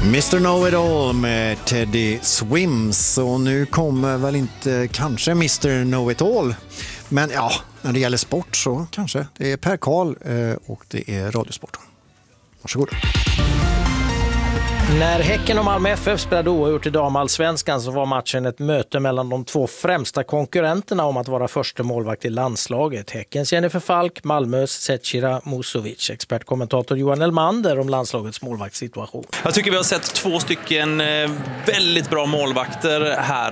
Mr. Know-It-All med Teddy Swims. Och nu kommer väl inte kanske Mr. Know-It-All. Men ja, när det gäller sport så kanske. Det är Per Karl och det är Radiosport. Varsågod. När Häcken och Malmö FF spelade oavgjort i damallsvenskan så var matchen ett möte mellan de två främsta konkurrenterna om att vara första målvakt i landslaget. Häckens Jennifer Falk, Malmös Zecira Musovic. Expertkommentator Johan Elmander om landslagets målvaktssituation. Jag tycker vi har sett 2 stycken väldigt bra målvakter här.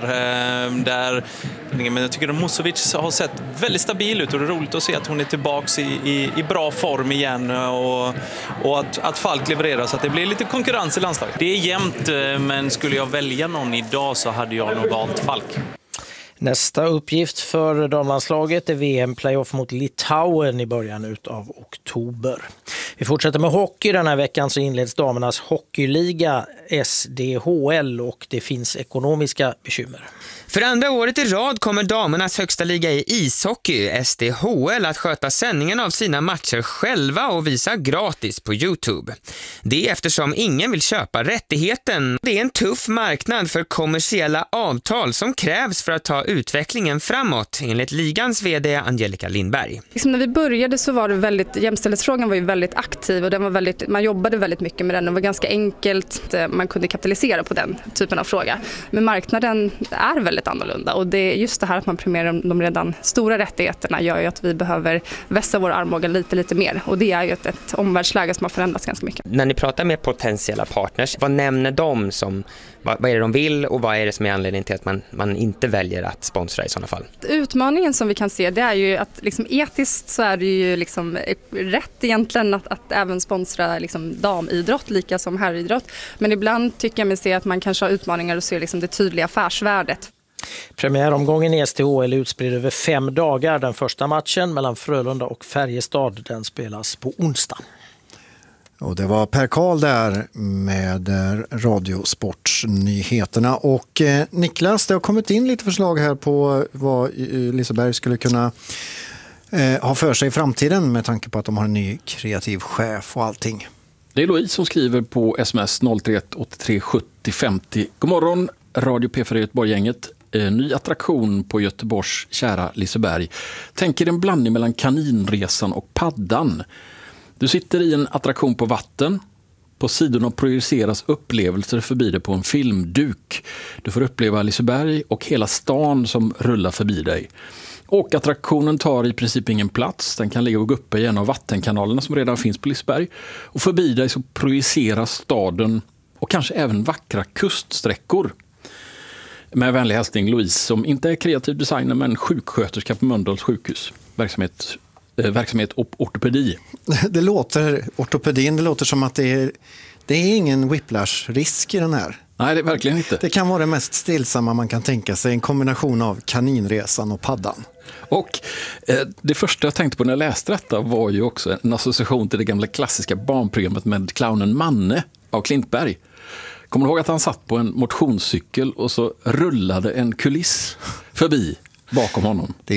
Men jag tycker att Musovic har sett väldigt stabil ut och det är roligt att se att hon är tillbaka i bra form igen och att Falk levererar så att det blir lite konkurrens i landslaget. Det är jämnt, men skulle jag välja någon idag så hade jag nog valt Falk. Nästa uppgift för damlandslaget är VM-playoff mot Litauen i början av oktober. Vi fortsätter med hockey. Den här veckan så inleds damernas hockeyliga SDHL och det finns ekonomiska bekymmer. För andra året i rad kommer damernas högsta liga i ishockey, SDHL, att sköta sändningen av sina matcher själva och visa gratis på YouTube. Det är eftersom ingen vill köpa rättigheten. Det är en tuff marknad för kommersiella avtal som krävs för att ta utvecklingen framåt, enligt ligans vd Angelica Lindberg. När vi började så var det jämställdhetsfrågan var ju väldigt aktiv och den var man jobbade väldigt mycket med den. Det var ganska enkelt, man kunde kapitalisera på den typen av fråga. Men marknaden är väldigt annorlunda och det är just det här att man premierar de redan stora rättigheterna gör ju att vi behöver vässa vår armbåge lite mer och det är ju ett omvärldsläge som har förändrats ganska mycket. När ni pratar med potentiella partners, vad nämner de som, vad är det de vill och vad är det som är anledningen till att man inte väljer att sponsra i sådana fall? Utmaningen som vi kan se det är ju att etiskt så är det ju rätt egentligen att även sponsra damidrott lika som herridrott. Men ibland tycker jag mig se att man kanske har utmaningar och ser det tydliga affärsvärdet. Premiäromgången i SDHL är utspridd över 5 dagar. Den första matchen mellan Frölunda och Färjestad den spelas på onsdag. Och det var Per Karl där med Radiosportsnyheterna. Och Niklas, det har kommit in lite förslag här på vad Liseberg skulle kunna ha för sig i framtiden med tanke på att de har en ny kreativ chef och allting. Det är Louise som skriver på sms 031 83 70 50. God morgon, Radio P4 Göteborg-gänget. Ny attraktion på Göteborgs kära Liseberg. Tänker en blandning mellan kaninresan och paddan. Du sitter i en attraktion på vatten. På sidorna projiceras upplevelser förbi dig på en filmduk. Du får uppleva Liseberg och hela stan som rullar förbi dig. Och attraktionen tar i princip ingen plats. Den kan ligga och gå uppe i en av vattenkanalerna som redan finns på Liseberg. Och förbi dig så projiceras staden och kanske även vackra kuststräckor. Med vänlig hälsning Louise som inte är kreativ designer men sjuksköterska på Mölndals sjukhus. Verksamhet ortopedi. Det låter som att det är ingen whiplash-risk i den här. Nej, det är verkligen inte. Det kan vara det mest stillsamma man kan tänka sig. En kombination av kaninresan och paddan. Och det första jag tänkte på när jag läste detta var ju också en association till det gamla klassiska barnprogrammet med clownen Manne av Klintberg. Kommer du ihåg att han satt på en motionscykel och så rullade en kuliss förbi bakom honom?